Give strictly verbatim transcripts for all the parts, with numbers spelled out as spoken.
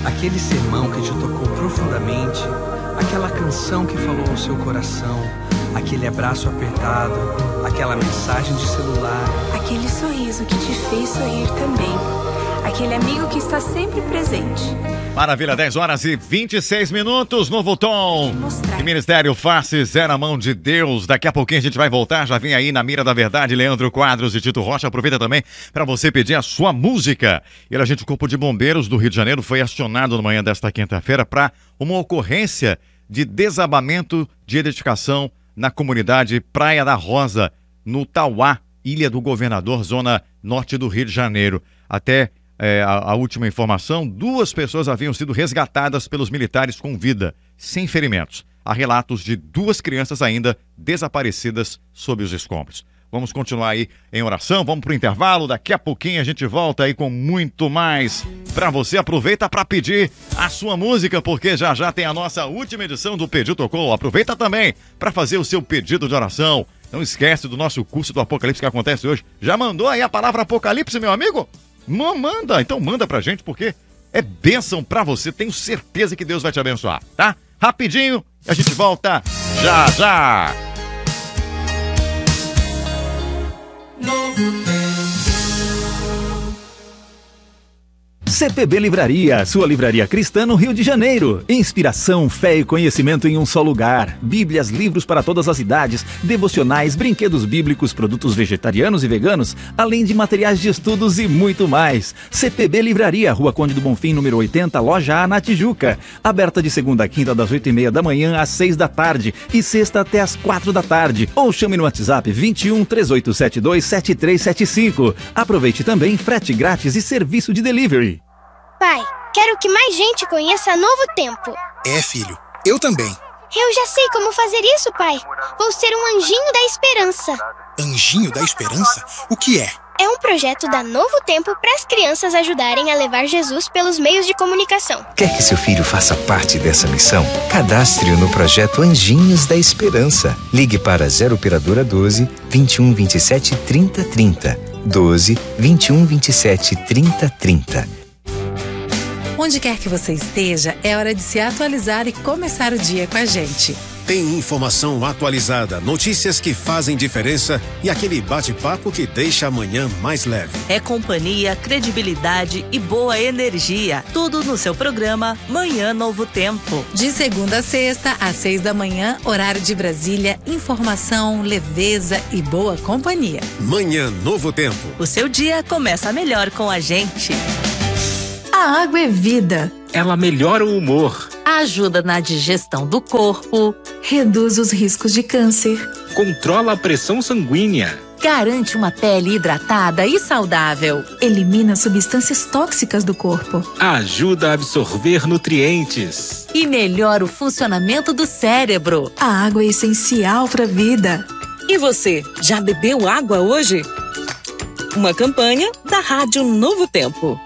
Aquele sermão que te tocou profundamente, aquela canção que falou ao seu coração, aquele abraço apertado, aquela mensagem de celular, aquele sorriso que te fez sorrir também, aquele amigo que está sempre presente. Maravilha, dez horas e vinte e seis minutos, Novo Tom. E Ministério Faces é na mão de Deus. Daqui a pouquinho a gente vai voltar, já vem aí na Mira da Verdade, Leandro Quadros e Tito Rocha. Aproveita também para você pedir a sua música. E a gente, o Corpo de Bombeiros do Rio de Janeiro foi acionado na manhã desta quinta-feira para uma ocorrência de desabamento de edificação na comunidade Praia da Rosa, no Tauá, Ilha do Governador, zona norte do Rio de Janeiro. Até É, a, a última informação, duas pessoas haviam sido resgatadas pelos militares com vida, sem ferimentos. Há relatos de duas crianças ainda desaparecidas sob os escombros. Vamos continuar aí em oração, vamos para o intervalo, daqui a pouquinho a gente volta aí com muito mais para você. Aproveita para pedir a sua música, porque já já tem a nossa última edição do Pedido Tocou. Aproveita também para fazer o seu pedido de oração. Não esquece do nosso curso do Apocalipse que acontece hoje. Já mandou aí a palavra Apocalipse, meu amigo? Não manda, então manda pra gente, porque é bênção pra você, tenho certeza que Deus vai te abençoar, tá? Rapidinho, a gente volta já já! C P B Livraria, sua livraria cristã no Rio de Janeiro. Inspiração, fé e conhecimento em um só lugar. Bíblias, livros para todas as idades, devocionais, brinquedos bíblicos, produtos vegetarianos e veganos, além de materiais de estudos e muito mais. C P B Livraria, Rua Conde do Bonfim, número oitenta, Loja A, na Tijuca. Aberta de segunda a quinta, das oito e meia da manhã às seis da tarde e sexta até às quatro da tarde. Ou chame no WhatsApp vinte e um, três oito sete dois, sete três sete cinco. Aproveite também frete grátis e serviço de delivery. Pai, quero que mais gente conheça Novo Tempo. É, filho, eu também. Eu já sei como fazer isso, pai. Vou ser um anjinho da esperança. Anjinho da Esperança? O que é? É um projeto da Novo Tempo para as crianças ajudarem a levar Jesus pelos meios de comunicação. Quer que seu filho faça parte dessa missão? Cadastre-o no projeto Anjinhos da Esperança. Ligue para zero operadora doze, vinte e um, vinte e sete, trinta, trinta. doze, vinte e um, vinte e sete, trinta, trinta. Onde quer que você esteja, é hora de se atualizar e começar o dia com a gente. Tem informação atualizada, notícias que fazem diferença e aquele bate-papo que deixa a manhã mais leve. É companhia, credibilidade e boa energia. Tudo no seu programa Manhã Novo Tempo. De segunda a sexta, às seis da manhã, horário de Brasília, informação, leveza e boa companhia. Manhã Novo Tempo. O seu dia começa melhor com a gente. A água é vida. Ela melhora o humor. Ajuda na digestão do corpo. Reduz os riscos de câncer. Controla a pressão sanguínea. Garante uma pele hidratada e saudável. Elimina substâncias tóxicas do corpo. Ajuda a absorver nutrientes. E melhora o funcionamento do cérebro. A água é essencial para a vida. E você, já bebeu água hoje? Uma campanha da Rádio Novo Tempo.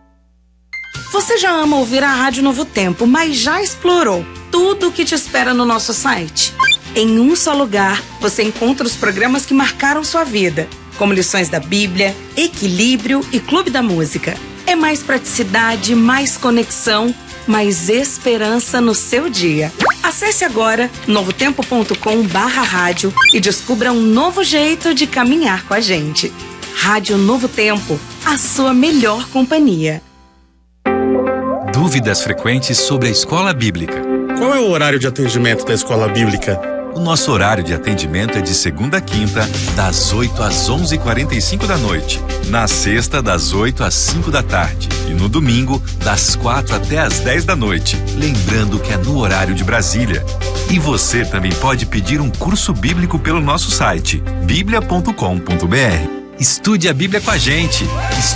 Você já ama ouvir a Rádio Novo Tempo, mas já explorou tudo o que te espera no nosso site? Em um só lugar, você encontra os programas que marcaram sua vida, como lições da Bíblia, Equilíbrio e Clube da Música. É mais praticidade, mais conexão, mais esperança no seu dia. Acesse agora novotempo ponto com barra rádio e descubra um novo jeito de caminhar com a gente. Rádio Novo Tempo, a sua melhor companhia. Dúvidas frequentes sobre a escola bíblica. Qual é o horário de atendimento da escola bíblica? O nosso horário de atendimento é de segunda a quinta, das oito às onze e quarenta e cinco da noite. Na sexta, das oito às cinco da tarde. E no domingo, das quatro até às dez da noite. Lembrando que é no horário de Brasília. E você também pode pedir um curso bíblico pelo nosso site, bíblia ponto com ponto br. Estude a Bíblia com a gente.